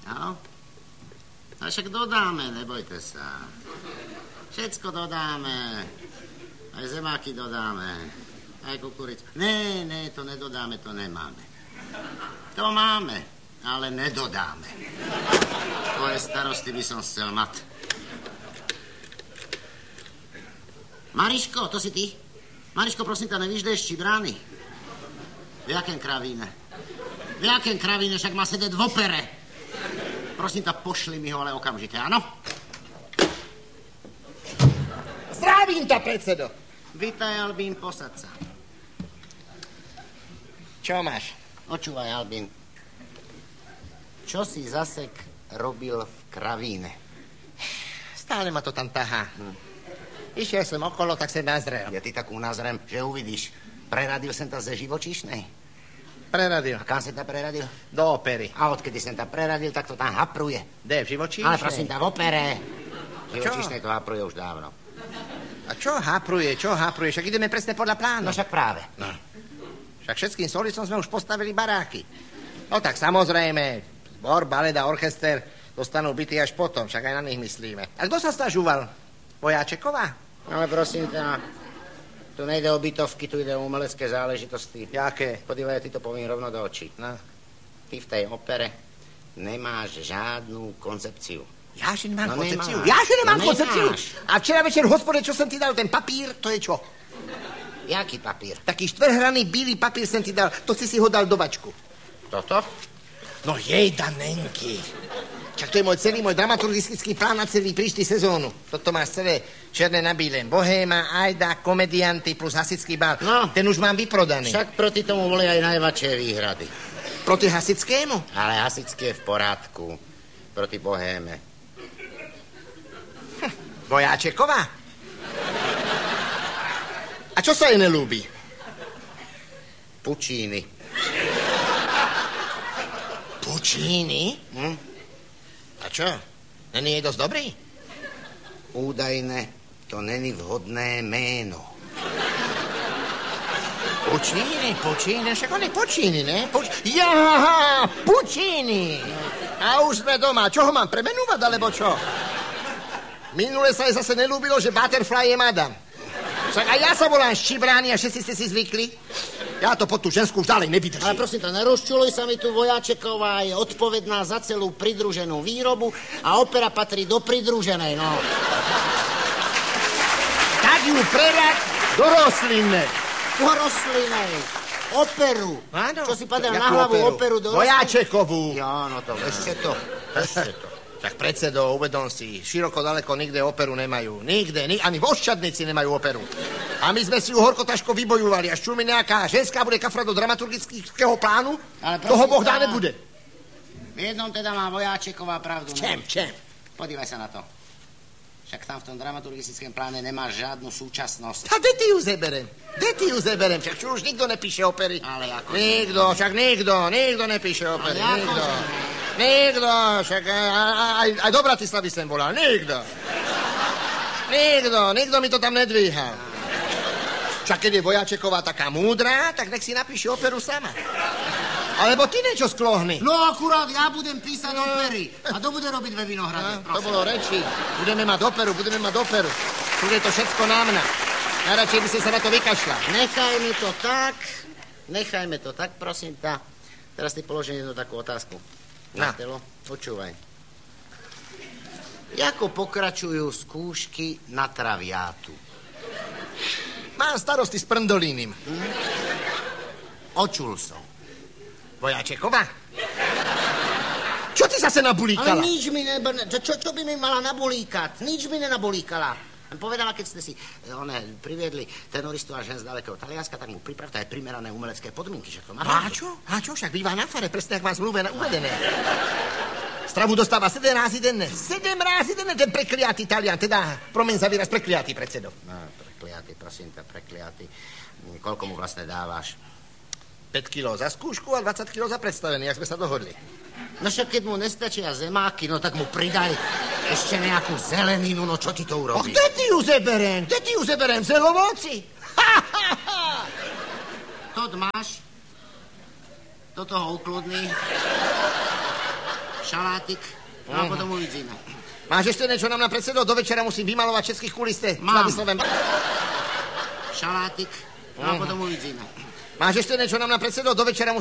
Áno? A však dodáme, nebojte sa. Všetko dodáme. Aj zemáky dodáme. Aj kukuricu. Ne, to nedodáme, to nemáme. To máme, ale nedodáme. Tvoje starosti by som chcel mať. Mariško, to si ty? Mariško, prosím ťa, nevíš, kde je Štibrány? V jakém kravíne, však má sedieť v opere. Prosím ťa, pošli mi ho, ale okamžite, áno? Zdravím ťa, predsedo. Vítaj, Albín, posad sa. Čo máš? Počúvaj, Albín. Čo si zasek robil v kravíne? Stále ma to tam tahá. Išiel som okolo, tak sa nazrel. Ja ty takú nazrem, že uvidíš. Preradil som ta ze živočíšnej? Preradil. A kam som ta preradil? Do opery. A odkedy som ta preradil, tak to tam hapruje. Kde, v živočíšnej? Ale prosím ťa, v opere. V živočíšnej to hapruje už dávno. A čo hapruje? Však ideme presne podľa plánu. No však práve. No. Však všetkým stolicom sme už postavili baráky. No tak samozrejme, zbor, balet a orchester dostanú byty až potom, však aj na nich myslíme. A kto sa stažúval? Vojáčeková? Ale prosím ťa, tu nejde o bytovky, tu ide o umelecké záležitosti. Jaké? Podívej, ty to poviem rovno do očí. No. Ty v tej opere nemáš žádnu koncepciu. Ja, že nemám koncepciu? Nemáš. Ja, že nemám koncepciu? Nemáš. A včera večer v hospode, čo som ti dal, ten papír, to je čo? Jaký papír? Taký štvrhraný bílý papír som ti dal, to si ho dal do vačku. Toto? No jej, danenky. Čak to je môj dramaturgický plán na celý príští sezónu. Toto máš celé černé na bílém. Bohéma, Ajda, komedianty plus hasický bal. No. Ten už mám vyprodaný. Však proti tomu boli aj najväčšie výhrady. Proti hasickému? Ale hasický je v porádku. Proti bohéme. Vojáčeková? A čo sa jej nelúbi? Pučíny. Pučíny? A čo? Není je dosť dobrý? Údajne to není vhodné méno. Pučíny, však on je Pučíny, ne? Pučíny! A už sme doma. Čo ho mám premenúvať, alebo čo? Minule sa jej zase nelúbilo, že Butterfly je madam. Však aj ja sa volám Štibrány a všetci ste si zvykli. Ja to pod tú ženskú už ďalej nevydržím. Ale prosím ťa, nerozčuluj sa mi tu, Vojáčeková je odpovedná za celú pridruženú výrobu a opera patrí do pridruženej, no. Tak ju prerať do rostlinnej. Do rostlinej. Operu. Áno. Čo si padal na hlavu, operu do rostlinej. Vojáčekovú. Jo, no to ešte to. Tak predsedo, uvedom si, široko daleko nikde operu nemajú. Nikde, ani v Oščadnici nemajú operu. A my sme si ju horko ťažko vybojovali. Až čo mi nejaká ženská bude kafrať do dramaturgického plánu, toho Boh dá nebude. V jednom teda má Vojáčeková pravdu. Čem? Podívaj sa na to. Však tam v tom dramaturgickom pláne nemáš žiadnu súčasnosť. A kde ty ju zeberem? Však čo už nikto nepíše opery. Ale ako... Nikto nepíše opery. Nikto, však aj do Bratislavy sem volal. Nikto mi to tam nedvíhal. Však keď je Vojáčeková taká múdra, tak nech si napíše operu sama. Alebo ty niečo sklohni. No akurát ja budem písať opery. A to bude robiť ve Vinohrade. To bolo reči. Budeme mať operu. Tu je to všetko na mňa. Najradšej by si sa na to vykašľal. Nechajme to tak, prosím ťa. Teraz ti položím jednu takú otázku. Telo, počúvaj. Ako pokračujú skúšky na traviátu? Mám starosti s prndolínym. Očul som. Vojáčeková? Čo ty zase nabulíkala? Ale nič mi čo by mi mala nabulíkať? Nič mi nenabulíkala. Povedala, keď ste si priviedli tenoristu až z dalekého Talianska, tak mu pripravte aj primerané umelecké podmienky. A čo? Však býva na fare, presne jak má zmluve uvedené. Stravu dostáva 7 razy denne. 7 razy denne, ten prekliatý Talian. Teda, promiň za výraz, prekliatý, predsedo. No, prekliatý, prosím ťa, prekliatý. Koľko mu vlastne dávaš? 5 kilo za skúšku a 20 kilo za predstavenie, jak sme sa dohodli. No však keď mu nestačia zemáky, no tak mu pridaj ešte nejakú zeleninu, no čo ti to urobí? Kde ti ju zeberem? Zelovoci? Tot máš? Toto ho ukludný. šalátik, no a potom uvidíme. Máš ešte niečo nám na predsedo? Do večera musím vymalovať českých kuliste. Mám. Šalátik, no a potom uvidíme. Máš ešte niečo nám na predsedo? Do večera